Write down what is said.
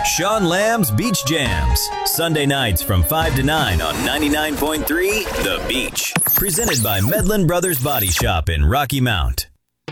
Sean Lamb's Beach Jams, Sunday nights from 5 to 9 on 99.3 The Beach. Presented by Medlin Brothers Body Shop in Rocky Mount.